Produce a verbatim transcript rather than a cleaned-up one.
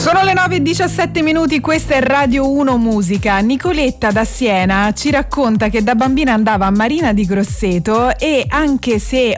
Sono le nove e diciassette minuti, questa è Radio uno Musica. Nicoletta da Siena ci racconta che da bambina andava a Marina di Grosseto e anche se